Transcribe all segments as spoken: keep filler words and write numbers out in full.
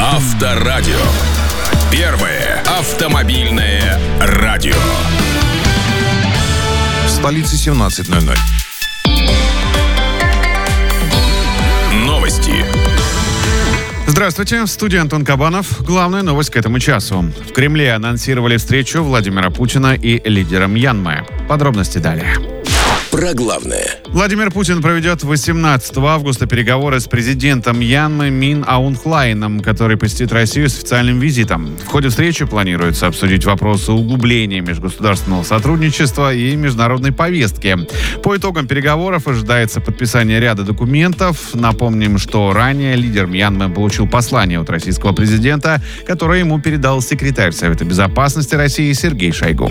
Авторадио. Первое автомобильное радио. В столице семнадцать ноль ноль. Новости. Здравствуйте, в студии Антон Кабанов. Главная новость к этому часу. В Кремле анонсировали встречу Владимира Путина и лидера Мьянмы. Подробности далее. Про главное. Владимир Путин проведет восемнадцатого августа переговоры с президентом Мьянмы Мин Аун Хлайном, который посетит Россию с официальным визитом. В ходе встречи планируется обсудить вопросы углубления межгосударственного сотрудничества и международной повестки. По итогам переговоров ожидается подписание ряда документов. Напомним, что ранее лидер Мьянмы получил послание от российского президента, которое ему передал секретарь Совета безопасности России Сергей Шойгу.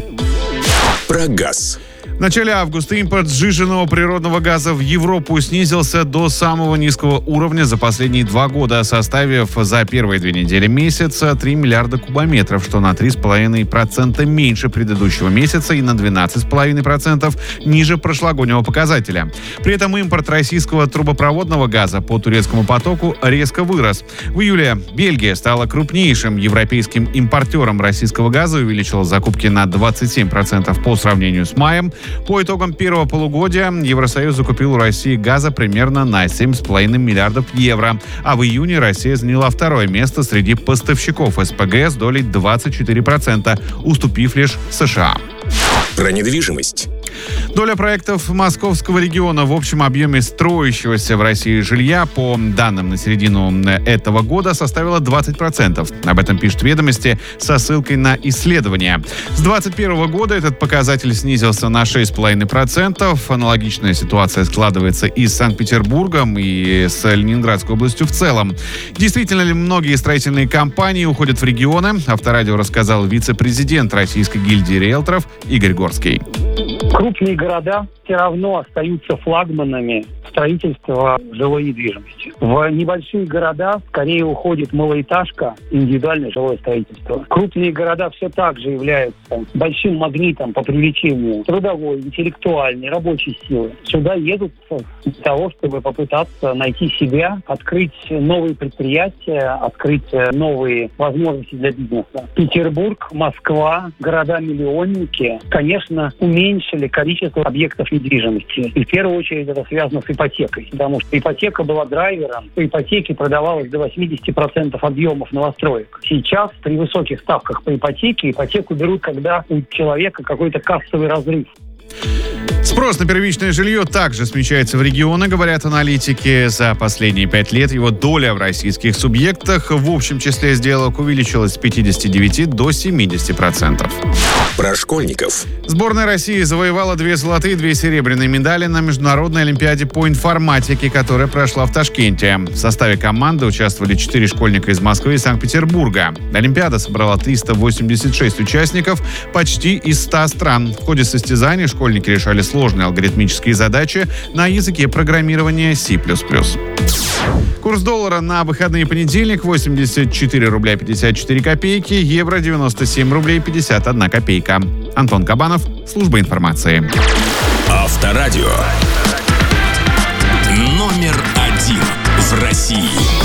Про газ. В начале августа импорт сжиженного природного газа в Европу снизился до самого низкого уровня за последние два года, составив за первые две недели месяца три миллиарда кубометров, что на три целых пять десятых процента меньше предыдущего месяца и на двенадцать целых пять десятых процента ниже прошлогоднего показателя. При этом импорт российского трубопроводного газа по турецкому потоку резко вырос. В июле Бельгия стала крупнейшим европейским импортером российского газа и увеличила закупки на двадцать семь процентов по сравнению с маем. По итогам первого полугодия Евросоюз закупил у России газа примерно на семь целых пять десятых миллиардов евро. А в июне Россия заняла второе место среди поставщиков СПГ с долей двадцать четыре процента, уступив лишь США. Про недвижимость. Доля проектов московского региона в общем объеме строящегося в России жилья по данным на середину этого года составила двадцать процентов. Об этом пишут «Ведомости» со ссылкой на исследование. С двадцать первого года этот показатель снизился на шесть целых пять десятых процента. Аналогичная ситуация складывается и с Санкт-Петербургом, и с Ленинградской областью в целом. Действительно ли многие строительные компании уходят в регионы? Авторадио рассказал вице-президент Российской гильдии риэлторов Игорь Горский. Крупные города все равно остаются флагманами строительства жилой недвижимости. В небольшие города скорее уходит малоэтажка, индивидуальное жилое строительство. Крупные города все так же являются большим магнитом по привлечению трудовой, интеллектуальной, рабочей силы. Сюда едут для того, чтобы попытаться найти себя, открыть новые предприятия, открыть новые возможности для бизнеса. Петербург, Москва, города-миллионники, конечно, уменьшили количество объектов недвижимости. И в первую очередь это связано с ипотекой, потому что ипотека была драйвером. По ипотеке продавалось до восемьдесят процентов объемов новостроек. Сейчас при высоких ставках по ипотеке ипотеку берут, когда у человека какой-то кассовый разрыв. Спрос на первичное жилье также смещается в регионы, говорят аналитики. За последние пять лет его доля в российских субъектах в общем числе сделок увеличилась с пятидесяти девяти до семидесяти процентов. Про школьников. Сборная России завоевала две золотые и две серебряные медали на Международной олимпиаде по информатике, которая прошла в Ташкенте. В составе команды участвовали четыре школьника из Москвы и Санкт-Петербурга. Олимпиада собрала триста восемьдесят шесть участников почти из ста стран. В ходе состязаний школьники решали сложные алгоритмические задачи на языке программирования си плюс плюс. Курс доллара на выходные понедельник: восемьдесят четыре рубля пятьдесят четыре копейки, евро девяносто семь рублей пятьдесят одна копейка. Антон Кабанов, служба информации. Авторадио. Номер один в России.